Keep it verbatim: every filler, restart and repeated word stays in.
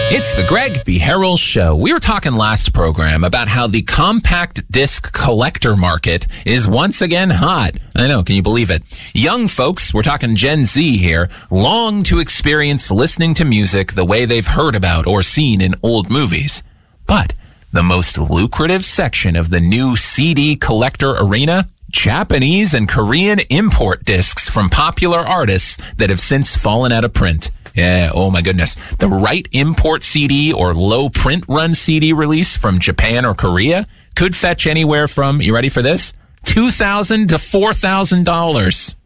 It's the Greg B. Harrell Show. We were talking last program about how the compact disc collector market is once again hot. I know, can you believe it? Young folks, we're talking Gen Z here, long to experience listening to music the way they've heard about or seen in old movies. But the most lucrative section of the new C D collector arena? Japanese and Korean import discs from popular artists that have since fallen out of print. Yeah, oh my goodness. The right import C D or low print run C D release from Japan or Korea could fetch anywhere from, you ready for this? two thousand dollars to four thousand dollars.